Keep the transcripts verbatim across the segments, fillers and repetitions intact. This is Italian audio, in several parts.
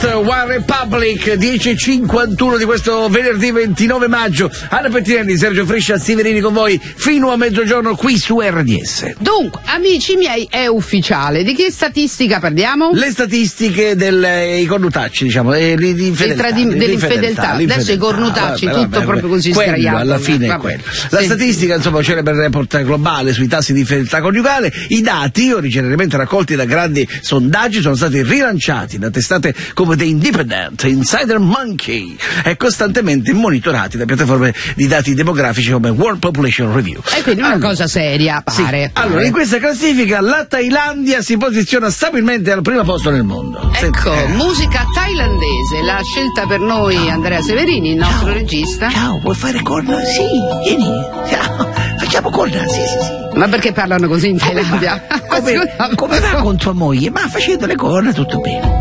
One Republic, dieci e cinquantuno di questo venerdì ventinove maggio. Anna Pettinelli, Sergio Friscia, Severini con voi fino a mezzogiorno qui su R D S. Dunque, amici miei, è ufficiale. Di che statistica parliamo? Le statistiche dei connutacci, diciamo, e di, di fedeltà, tradi- di dell'infedeltà. Adesso i cornutacci, vabbè, tutto vabbè, proprio così quello, sdraiato. alla fine vabbè. è quello. La sì. statistica, insomma, celebre il report globale sui tassi di fedeltà coniugale. I dati, originariamente raccolti da grandi sondaggi, sono stati rilanciati da testate come The Independent, Insider Monkey e costantemente monitorati da piattaforme di dati demografici come World Population Review. E quindi una allora, cosa seria, pare. sì. pare. Allora, in questa classifica la Thailandia si posiziona stabilmente al primo posto nel mondo. Ecco, eh. musica thailandese, l'ha scelta per noi Andrea Severini, il nostro Ciao. regista. Ciao, vuoi fare corna? Sì, vieni. Ciao. Facciamo corna, sì, sì, sì. Ma perché parlano così in Thailandia? Come, come, come va con tua moglie? Ma facendo le corna tutto bene.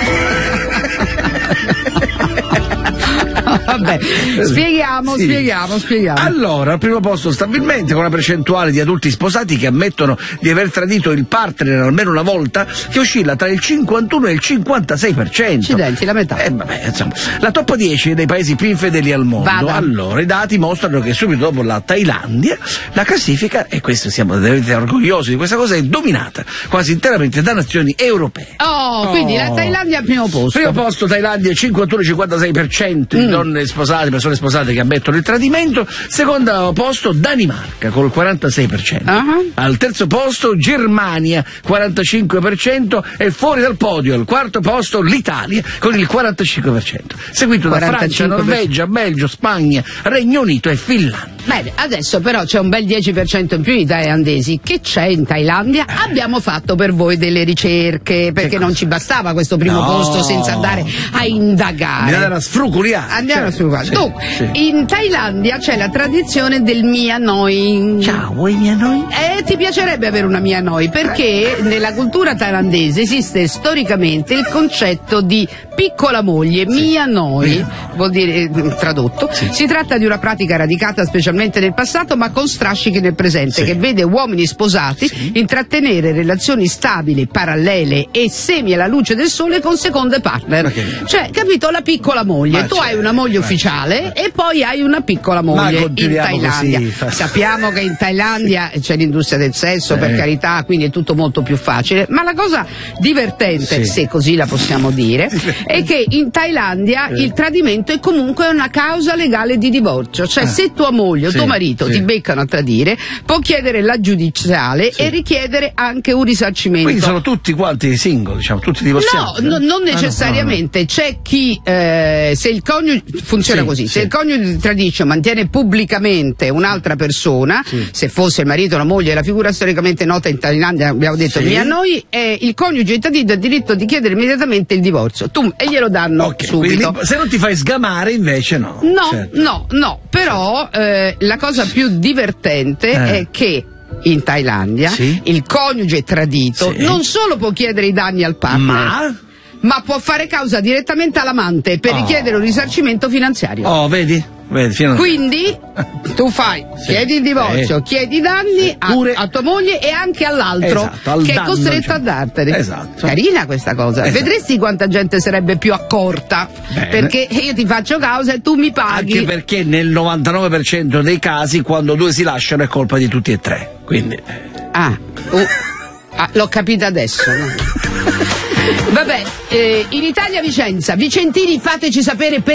Vabbè, spieghiamo, sì. spieghiamo, spieghiamo. Allora, al primo posto stabilmente con una percentuale di adulti sposati che ammettono di aver tradito il partner almeno una volta, che oscilla tra il cinquantuno e il cinquantasei per cento. Accidenti, la metà. Eh, vabbè, insomma, la top dieci dei paesi più infedeli al mondo. Vada. Allora, i dati mostrano che subito dopo la Thailandia, la classifica, e questo siamo veramente orgogliosi di questa cosa, è dominata quasi interamente da nazioni europee. Oh, quindi la Thailandia al primo posto. Primo posto Thailandia, cinquantuno cinquantasei per cento di Mm. donne sposate, persone sposate che ammettono il tradimento. Secondo posto Danimarca col quarantasei per cento. Uh-huh. Al terzo posto Germania, quarantacinque per cento, e fuori dal podio al quarto posto l'Italia con il quarantacinque per cento. Seguito da Francia, Norvegia, Belgio, Spagna, Regno Unito e Finlandia. Bene, adesso però c'è un bel dieci per cento in più di thailandesi. Che c'è in Thailandia? Abbiamo fatto per voi delle ricerche, perché non ci bastava questo primo No. posto senza andare a indagare. Andiamo a sfruculiare. Andiamo a sfruculiare. Sì, Dunque, sì. in Thailandia c'è la tradizione del Mia Noi. Ciao, vuoi mia noi? Eh, ti piacerebbe avere una Mia Noi, perché nella cultura thailandese esiste storicamente il concetto di piccola moglie, Mia Noi, vuol dire eh, tradotto. Sì. Si tratta di una pratica radicata specialmente nel passato, ma con strascichi nel presente, Sì. che vede uomini sposati Sì. intrattenere relazioni stabili, parallele e semi alla luce del sole con seconde partner. Ma che- Cioè, capito, la piccola moglie. Ma Tu c'è- hai una moglie ma ufficiale e poi hai una piccola Ma moglie in continuiamo Thailandia. così, fa- Sappiamo che in Thailandia c'è l'industria del sesso, Sì. per carità, quindi è tutto molto più facile, ma la cosa divertente, Sì. se così la possiamo dire, è che in Thailandia Eh. il tradimento è comunque una causa legale di divorzio, cioè Ah. se tua moglie o Sì, tuo marito sì. ti beccano a tradire, può chiedere la giudiziale Sì. e richiedere anche un risarcimento. Quindi sono tutti quanti single, diciamo, tutti divorziati. No, no, non Ah, no, necessariamente. C'è chi, eh, se il coniuge, funziona Sì, così, sì. se il coniuge tradisce, mantiene pubblicamente un'altra persona, Sì. se fosse il marito o la moglie, la figura storicamente nota in Thailandia, abbiamo detto, Sì. Mia Noi, eh, il coniuge tradito ha il diritto di chiedere immediatamente il divorzio. Tu, e glielo danno Ok, subito. quindi se non ti fai sgamare invece no. No, Certo. no, no, però eh, la cosa più divertente Eh. è che in Thailandia Sì. il coniuge tradito Sì. non solo può chiedere i danni al partner, Ma? ma può fare causa direttamente all'amante per Oh. richiedere un risarcimento finanziario. Oh, vedi? Vedi, fino a... Quindi tu fai, Sì. chiedi il divorzio, Sì. chiedi i danni a, Pure- a tua moglie e anche all'altro, Esatto, al che danno, è costretto diciamo. a dartene. Esatto. Carina questa cosa. Esatto. Vedresti quanta gente sarebbe più accorta. Bene. Perché io ti faccio causa e tu mi paghi. Anche perché nel novantanove per cento dei casi quando due si lasciano è colpa di tutti e tre. Quindi... eh. Ah, oh, ah, l'ho capita adesso. No? Vabbè, eh, in Italia Vicenza, Vicentini, fateci sapere per